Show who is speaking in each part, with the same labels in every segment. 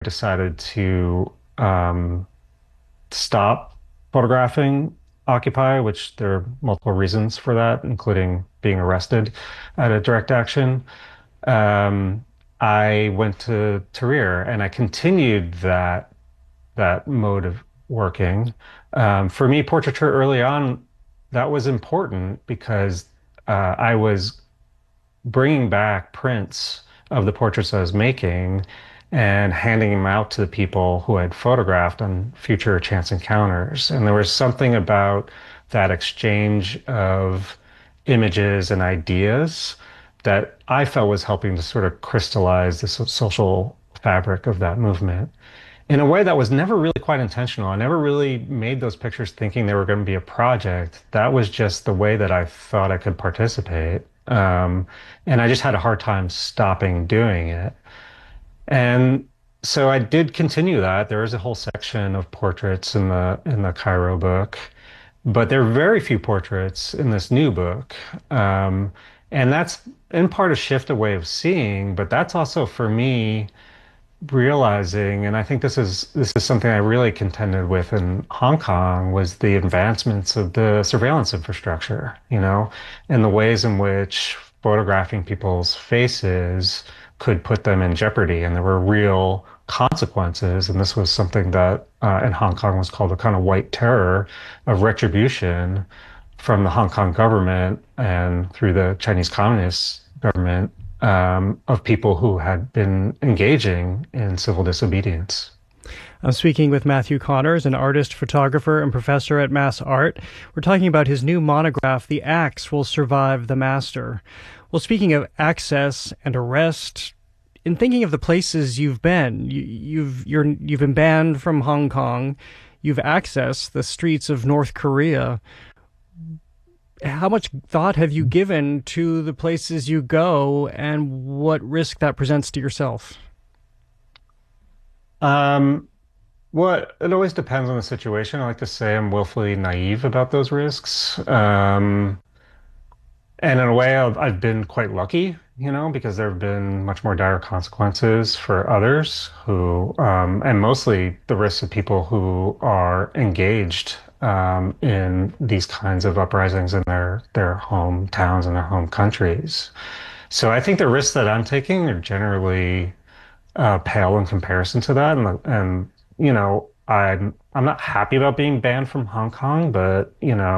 Speaker 1: decided to stop photographing Occupy, which there are multiple reasons for that, including being arrested at a direct action. Um, I went to Tahrir and I continued that mode of working. For me, portraiture early on, that was important because I was bringing back prints of the portraits I was making and handing them out to the people who had photographed on future chance encounters. And there was something about that exchange of images and ideas that I felt was helping to sort of crystallize the social fabric of that movement in a way that was never really quite intentional. I never really made those pictures thinking they were going to be a project. That was just the way that I thought I could participate. And I just had a hard time stopping doing it. And so I did continue that. There is a whole section of portraits in the Cairo book, but there are very few portraits in this new book. And that's in part a shift a way of seeing, but that's also for me realizing, and I think this is something I really contended with in Hong Kong, was the advancements of the surveillance infrastructure, and the ways in which photographing people's faces could put them in jeopardy, and there were real consequences. And this was something that in Hong Kong was called a kind of white terror of retribution from the Hong Kong government and through the Chinese Communist government of people who had been engaging in civil disobedience.
Speaker 2: I'm speaking with Matthew Connors, an artist, photographer, and professor at Mass Art. We're talking about his new monograph, The Axe Will Survive the Master. Well, speaking of access and arrest, in thinking of the places you've been, you've been banned from Hong Kong, you've accessed the streets of North Korea. How much thought have you given to the places you go and what risk that presents to yourself?
Speaker 1: Well, it always depends on the situation. I like to say I'm willfully naive about those risks. And in a way, I've been quite lucky, because there have been much more dire consequences for others and mostly the risks of people who are engaged in these kinds of uprisings in their hometowns and their home countries. So I think the risks that I'm taking are generally pale in comparison to that. And I'm not happy about being banned from Hong Kong, but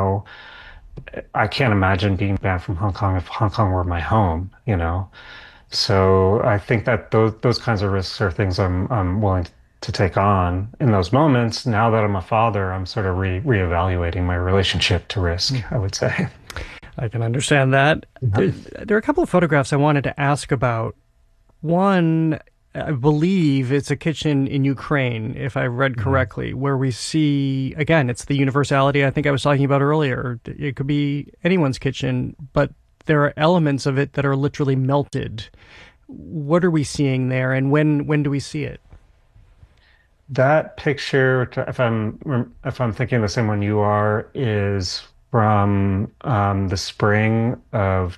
Speaker 1: I can't imagine being banned from Hong Kong if Hong Kong were my home. So I think that those kinds of risks are things I'm willing to take on in those moments. Now that I'm a father, I'm sort of reevaluating my relationship to risk, I would say.
Speaker 2: I can understand that. There are a couple of photographs I wanted to ask about. One, I believe it's a kitchen in Ukraine, if I read correctly, where we see, again, it's the universality I think I was talking about earlier. It could be anyone's kitchen, but there are elements of it that are literally melted. What are we seeing there, and when do we see it?
Speaker 1: That picture, if I'm thinking the same one you are, is from the spring of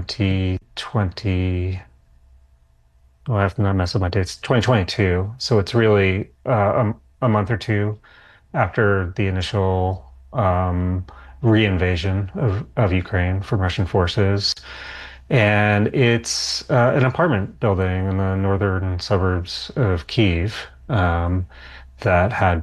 Speaker 1: 2020. Well, I have to not mess up my dates. 2022. So it's really a month or two after the initial re-invasion of Ukraine from Russian forces. And it's an apartment building in the northern suburbs of Kyiv that had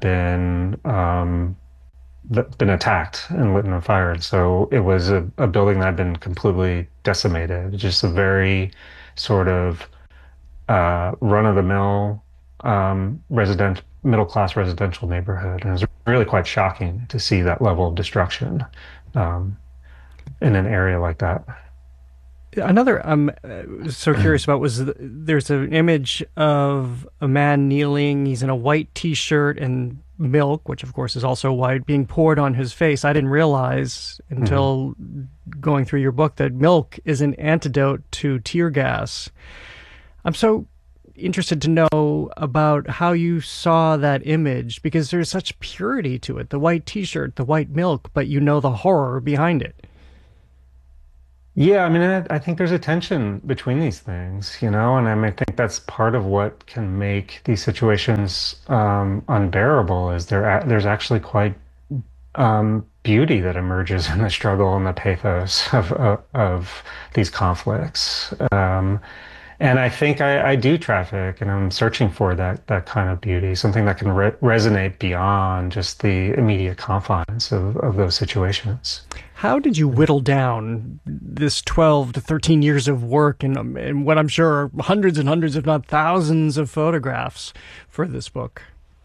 Speaker 1: been attacked and lit on fire. And so it was a building that had been completely decimated. Just a very sort of run-of-the-mill middle-class residential neighborhood. And it was really quite shocking to see that level of destruction in an area like that.
Speaker 2: Another I'm so curious about was there's an image of a man kneeling. He's in a white T-shirt and milk, which of course is also white, being poured on his face. I didn't realize until going through your book that milk is an antidote to tear gas. I'm so interested to know about how you saw that image, because there's such purity to it. The white T-shirt, the white milk, but the horror behind it.
Speaker 1: Yeah, I mean, I think there's a tension between these things, and I think that's part of what can make these situations unbearable is there's actually quite beauty that emerges in the struggle and the pathos of these conflicts. And I think I do traffic, and I'm searching for that kind of beauty, something that can resonate beyond just the immediate confines of those situations.
Speaker 2: How did you whittle down this 12 to 13 years of work and what I'm sure are hundreds and hundreds, if not thousands, of photographs for this book?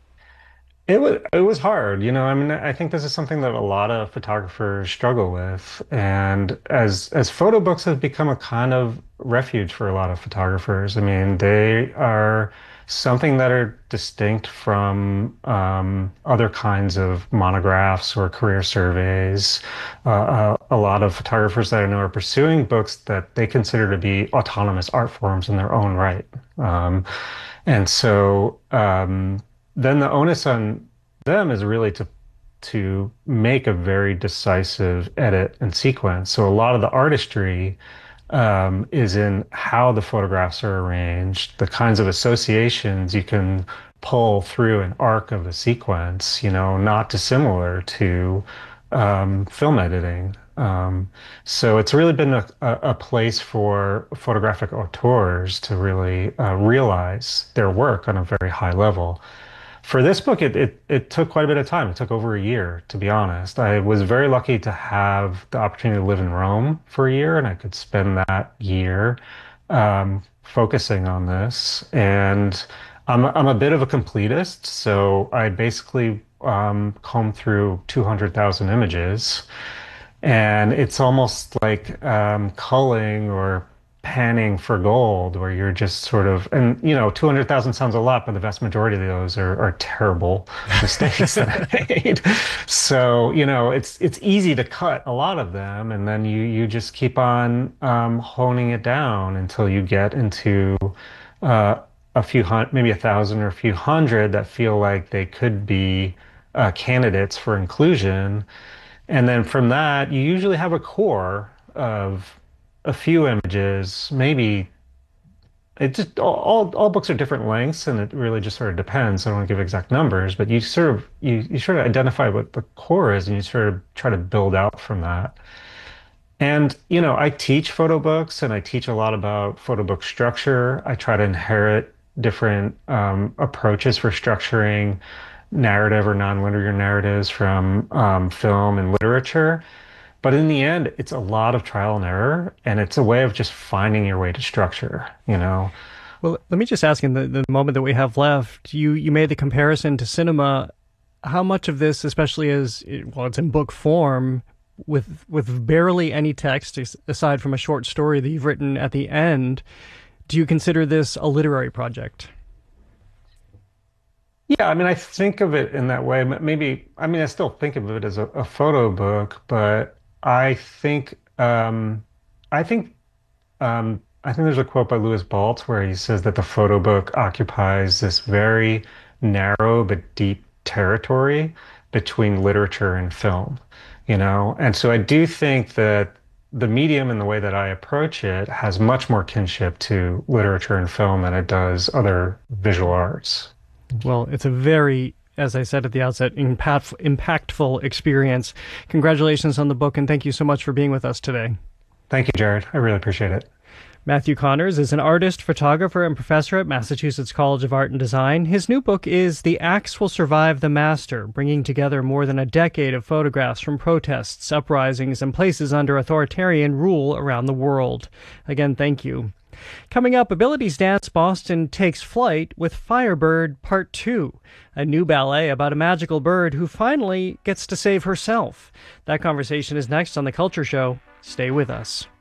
Speaker 1: It was hard, I mean, I think this is something that a lot of photographers struggle with, and as photo books have become a kind of refuge for a lot of photographers. I mean, they are something that are distinct from other kinds of monographs or career surveys. A lot of photographers that I know are pursuing books that they consider to be autonomous art forms in their own right. And so then the onus on them is really to make a very decisive edit and sequence. So a lot of the artistry is in how the photographs are arranged, the kinds of associations you can pull through an arc of a sequence, not dissimilar to film editing. So it's really been a place for photographic auteurs to really realize their work on a very high level. For this book, it took quite a bit of time. It took over a year, to be honest. I was very lucky to have the opportunity to live in Rome for a year, and I could spend that year focusing on this. And I'm a bit of a completist, so I basically combed through 200,000 images. And it's almost like culling or panning for gold, where you're just sort of, and 200,000 sounds a lot, but the vast majority of those are terrible mistakes that I made. So, it's easy to cut a lot of them, and then you just keep on honing it down until you get into a few hundred, maybe 1,000 or a few hundred that feel like they could be candidates for inclusion. And then from that, you usually have a core of a few images, maybe it just all books are different lengths, and it really just sort of depends. I don't want to give exact numbers, but you sort of identify what the core is, and you sort of try to build out from that. And I teach photo books, and I teach a lot about photo book structure. I try to inherit different approaches for structuring narrative or nonlinear narratives from film and literature. But in the end, it's a lot of trial and error, and it's a way of just finding your way to structure.
Speaker 2: Well, let me just ask in the moment that we have left, you made the comparison to cinema. How much of this, especially well, it's in book form, with barely any text aside from a short story that you've written at the end, do you consider this a literary project?
Speaker 1: Yeah, I mean, I think of it in that way. Maybe, I mean, I still think of it as a photo book, but I think, I think there's a quote by Louis Baltz where he says that the photo book occupies this very narrow but deep territory between literature and film. And so I do think that the medium and the way that I approach it has much more kinship to literature and film than it does other visual arts.
Speaker 2: Well, it's a very, as I said at the outset, impactful experience. Congratulations on the book, and thank you so much for being with us today.
Speaker 1: Thank you, Jared. I really appreciate it.
Speaker 2: Matthew Connors is an artist, photographer, and professor at Massachusetts College of Art and Design. His new book is The Axe Will Survive the Master, bringing together more than a decade of photographs from protests, uprisings, and places under authoritarian rule around the world. Again, thank you. Coming up, Abilities Dance Boston takes flight with Firebird Part 2, a new ballet about a magical bird who finally gets to save herself. That conversation is next on The Culture Show. Stay with us.